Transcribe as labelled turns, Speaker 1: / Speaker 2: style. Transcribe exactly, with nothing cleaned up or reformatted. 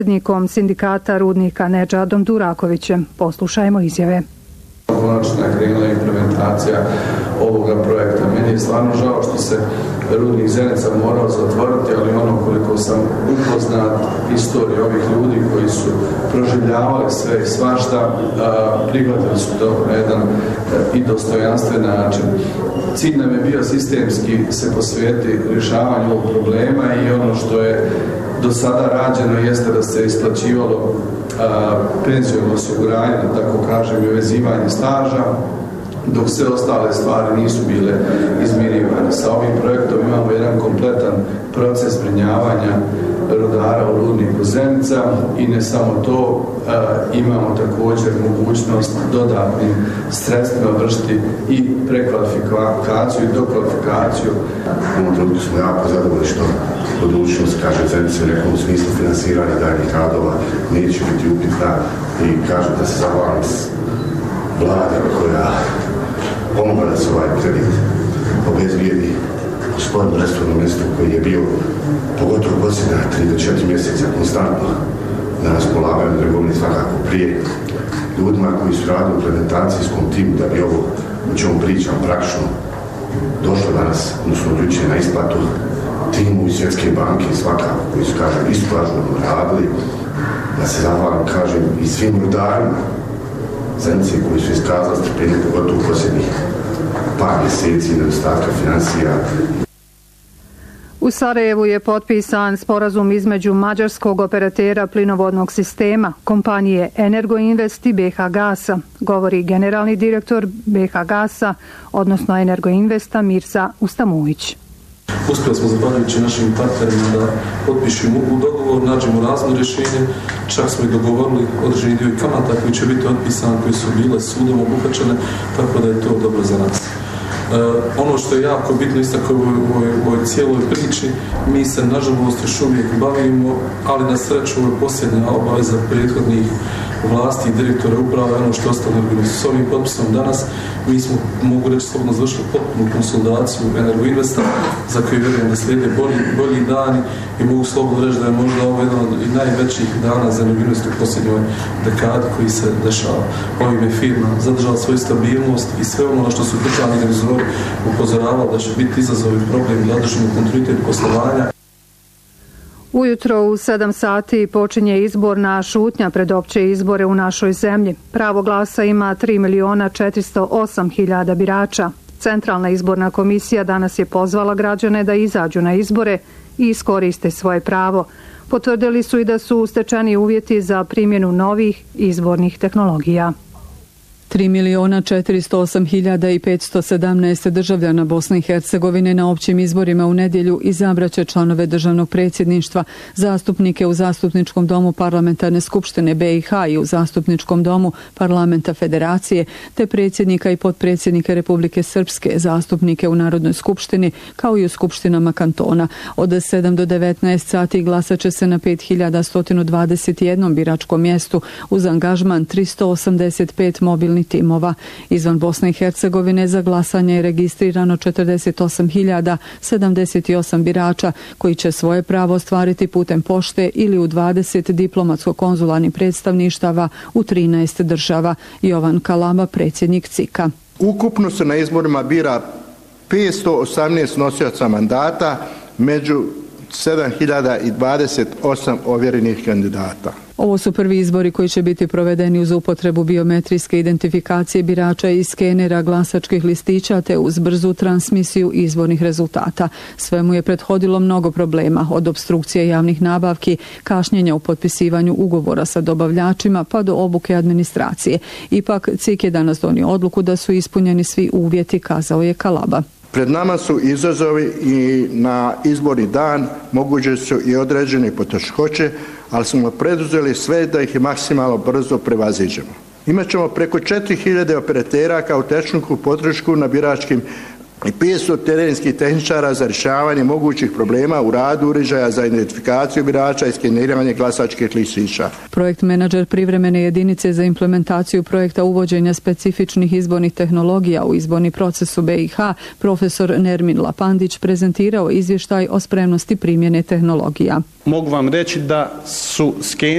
Speaker 1: predsjednikom sindikata rudnika Nedžadom Durakovićem. Poslušajmo izjave.
Speaker 2: Konačno je krenula implementacija ovoga projekta. Meni je stvarno žao što se rudnik Zenica morao zatvoriti, ali ono koliko sam upoznat istoriju ovih ljudi koji su proživljavali sve i svašta, prihvatili su to na jedan i dostojanstven način. Cilj nam je bio sistemski se posvetiti rješavanju ovog problema i ono što je do sada rađeno jeste da se isplaćivalo penzijsko osiguranje, da tako kažem, i vezivanje staža, dok sve ostale stvari nisu bile izmirivane. Sa ovim projektom imamo jedan kompletan proces zbrinjavanja rudara u rudniku Zenica i ne samo to, imamo također mogućnost dodatnim sredstvima vršiti i prekvalifikaciju i dokvalifikaciju.
Speaker 3: U ovom trenutku smo jako zadovoljni što budućnost, kaže Zenica, u nekom smislu finansiranja daljnjih radova neće biti upitna i kaže da se zahvalim vlade koja pomogla da se ovaj kredit obezbijedi u sporednom restoranom mjestu koji je bio pogotovo posljednja tri do četiri mjeseca konstantno na raspolaganju trgovini svakako prije ljudima koji su radili u implementacijskom timu da bi ovo o čemu pričam praktično došlo danas, odnosno jučer na isplatu timu iz Svjetske banke svakako koji su, kažem, isto ažurno radili, da se zahvalim, kažem, i svim rudarima Zenice koji su iskazali strpljenje pogotovo u posljednjih par mjeseci nedostatka financija.
Speaker 1: U Sarajevu je potpisan sporazum između mađarskog operatera plinovodnog sistema, kompanije Energoinvest i B H Gasa, govori generalni direktor B H Gasa, odnosno Energoinvesta Mirza Ustamujić.
Speaker 4: Uspjeli smo, zahvaljujući našim partnerima, da potpišemo u dogovor, nađemo razno rješenje, čak smo i dogovorili određeni dio i kamata koji će biti otpisan, koji su bile sudom obuhvaćene, tako da je to dobro za nas. Uh, ono što je jako bitno istakao u ovoj, ovoj cijeloj priči, mi se nažalost još uvijek bavimo, ali na sreću ovo je posljednja obaveza prethodnih vlasti i direktora uprave, ono što je ostalo s ovim potpisom danas. Mi smo, mogu reći, slobodno završili potpunu konsolidaciju Energoinvesta, za koju vjerujem da slijede bolji, bolji dani i mogu slobodno reći da je možda ovo jedan od najvećih dana za Energoinvest u posljednjoj dekadi koji se dešava. Ovim je firma zadržala svoju stabilnost i sve ono što su državni revizori upozoravali da će biti izazovi problem da održimo kontinuitet poslovanja.
Speaker 1: Ujutro u sedam sati počinje izborna šutnja pred opće izbore u našoj zemlji. Pravo glasa ima tri miliona četiristo osam hiljada birača. Centralna izborna komisija danas je pozvala građane da izađu na izbore i iskoriste svoje pravo. Potvrdili su i da su stečeni uvjeti za primjenu novih izbornih tehnologija.
Speaker 5: tri miliona četiristo osam hiljada petsto sedamnaest državljana Bosne i Hercegovine na općim izborima u nedjelju izabraće članove državnog predsjedništva, zastupnike u Zastupničkom domu Parlamentarne skupštine B i H i u Zastupničkom domu Parlamenta Federacije, te predsjednika i potpredsjednika Republike Srpske, zastupnike u Narodnoj skupštini, kao i u skupštinama kantona. Od sedam do devetnaest sati glasat će se na pet hiljada sto dvadeset jedan biračkom mjestu uz angažman tristo osamdeset pet mobilnih timova. Izvan Bosne i Hercegovine za glasanje je registrirano četrdeset osam hiljada sedamdeset osam birača koji će svoje pravo ostvariti putem pošte ili u dvadeset diplomatsko-konzularnih predstavništava u trinaest država. Jovan Kalaba, predsjednik C I K-a.
Speaker 6: Ukupno se na izborima bira petsto osamnaest nosioca mandata među sedam hiljada dvadeset osam ovjerenih kandidata.
Speaker 5: Ovo su prvi izbori koji će biti provedeni uz upotrebu biometrijske identifikacije birača i skenera glasačkih listića te uz brzu transmisiju izbornih rezultata. Svemu je prethodilo mnogo problema, od opstrukcije javnih nabavki, kašnjenja u potpisivanju ugovora sa dobavljačima pa do obuke administracije. Ipak C I K je danas donio odluku da su ispunjeni svi uvjeti, kazao je Kalaba.
Speaker 6: Pred nama su izazovi i na izborni dan moguće su i određene poteškoće, ali smo preduzeli sve da ih maksimalno brzo prevaziđemo. Imaćemo preko četiri hiljade operatera kao tehničku podršku na biračkim i petsto terenskih tehničara za rješavanje mogućih problema u radu uređaja za identifikaciju birača i skeniranje glasačkih listića.
Speaker 5: Projekt menadžer privremene jedinice za implementaciju projekta uvođenja specifičnih izbornih tehnologija u izborni proces u B i H, profesor Nermin Lapandić, prezentirao izvještaj o spremnosti primjene tehnologija.
Speaker 7: Mogu vam reći da su skeneri